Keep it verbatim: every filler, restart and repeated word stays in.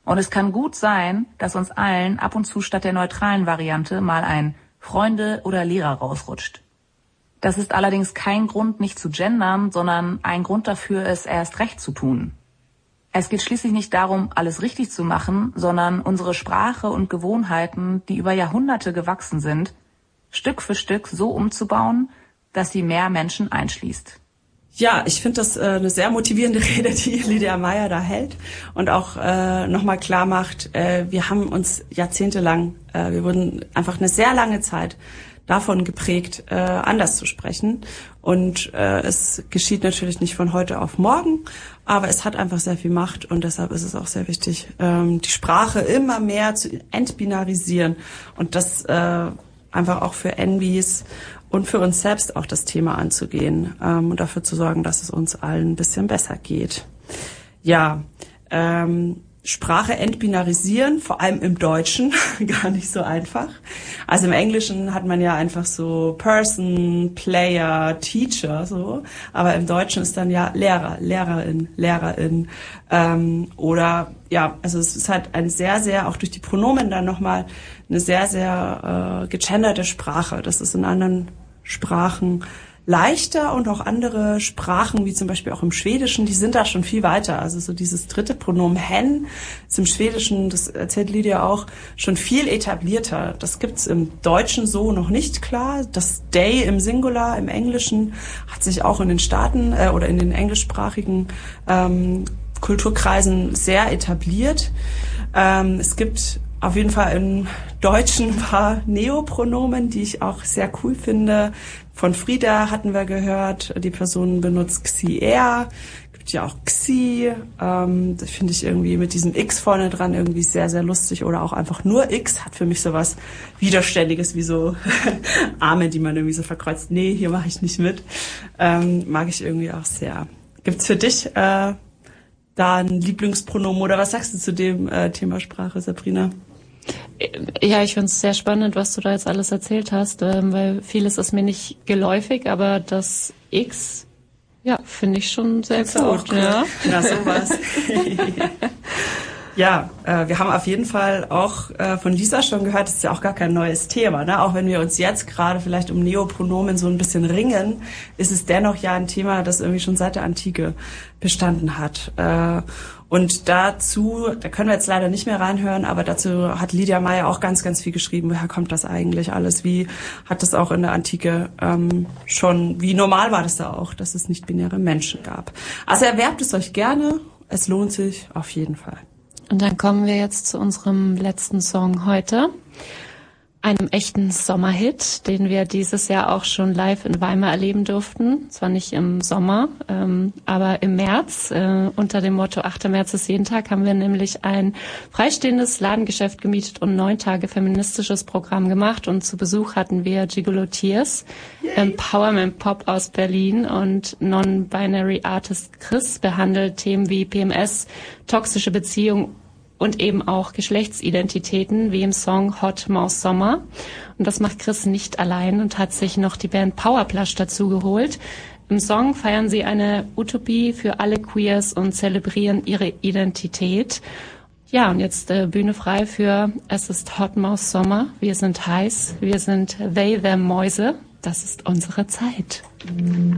Und es kann gut sein, dass uns allen ab und zu statt der neutralen Variante mal ein Freunde oder Lehrer rausrutscht. Das ist allerdings kein Grund, nicht zu gendern, sondern ein Grund dafür, es erst recht zu tun. Es geht schließlich nicht darum, alles richtig zu machen, sondern unsere Sprache und Gewohnheiten, die über Jahrhunderte gewachsen sind, Stück für Stück so umzubauen, dass sie mehr Menschen einschließt. Ja, ich finde das äh, eine sehr motivierende Rede, die Lydia Meyer da hält und auch äh, nochmal klar macht, äh, wir haben uns jahrzehntelang, äh, wir wurden einfach eine sehr lange Zeit davon geprägt, äh, anders zu sprechen. Und äh, es geschieht natürlich nicht von heute auf morgen, aber es hat einfach sehr viel Macht und deshalb ist es auch sehr wichtig, ähm, die Sprache immer mehr zu entbinarisieren und das äh, einfach auch für N Bs und für uns selbst auch das Thema anzugehen ähm, und dafür zu sorgen, dass es uns allen ein bisschen besser geht. Ja, ähm, Sprache entbinarisieren, vor allem im Deutschen, gar nicht so einfach. Also im Englischen hat man ja einfach so Person, Player, Teacher, so. Aber im Deutschen ist dann ja Lehrer, Lehrerin, Lehrerin. Ähm, oder ja, also es ist halt ein sehr, sehr, auch durch die Pronomen dann nochmal eine sehr, sehr äh, gegenderte Sprache. Das ist in anderen Sprachen leichter und auch andere Sprachen, wie zum Beispiel auch im Schwedischen, die sind da schon viel weiter. Also so dieses dritte Pronomen hen ist im Schwedischen, das erzählt Lydia auch, schon viel etablierter. Das gibt's im Deutschen so noch nicht klar. Das they im Singular im Englischen hat sich auch in den Staaten äh, oder in den englischsprachigen ähm, Kulturkreisen sehr etabliert. Ähm, es gibt auf jeden Fall im Deutschen ein paar Neopronomen, die ich auch sehr cool finde. Von Frieda hatten wir gehört, die Person benutzt xi, er. Gibt ja auch xi. Ähm, das finde ich irgendwie mit diesem x vorne dran irgendwie sehr, sehr lustig. Oder auch einfach nur x hat für mich sowas Widerständiges wie so Arme, die man irgendwie so verkreuzt. Nee, hier mache ich nicht mit. Ähm, mag ich irgendwie auch sehr. Gibt's für dich äh, da ein Lieblingspronomen oder was sagst du zu dem äh, Thema Sprache, Sabrina? Ja, ich finde es sehr spannend, was du da jetzt alles erzählt hast, ähm, weil vieles ist mir nicht geläufig, aber das X, ja, finde ich schon sehr gut. Auch cool. Ja, na sowas. Ja, äh, wir haben auf jeden Fall auch äh, von Lisa schon gehört, das ist ja auch gar kein neues Thema, ne? Auch wenn wir uns jetzt gerade vielleicht um Neopronomen so ein bisschen ringen, ist es dennoch ja ein Thema, das irgendwie schon seit der Antike bestanden hat. Äh, und dazu, da können wir jetzt leider nicht mehr reinhören, aber dazu hat Lydia Meyer auch ganz, ganz viel geschrieben. Woher kommt das eigentlich alles? Wie hat das auch in der Antike ähm, schon, wie normal war das da auch, dass es nicht-binäre Menschen gab? Also erwerbt es euch gerne, es lohnt sich auf jeden Fall. Und dann kommen wir jetzt zu unserem letzten Song heute, einem echten Sommerhit, den wir dieses Jahr auch schon live in Weimar erleben durften. Zwar nicht im Sommer, ähm, aber im März. Äh, unter dem Motto achter März ist jeden Tag haben wir nämlich ein freistehendes Ladengeschäft gemietet und neun Tage feministisches Programm gemacht. Und zu Besuch hatten wir Gigolo Tears, Empowerment Pop aus Berlin und Non-Binary Artist Chris behandelt Themen wie P M S, toxische Beziehungen und eben auch Geschlechtsidentitäten, wie im Song Hot Maus Sommer. Und das macht Chris nicht allein und hat sich noch die Band Powerplush dazu geholt. Im Song feiern sie eine Utopie für alle Queers und zelebrieren ihre Identität. Ja, und jetzt äh, Bühne frei für Es ist Hot Maus Sommer. Wir sind heiß, wir sind They, Them Mäuse. Das ist unsere Zeit.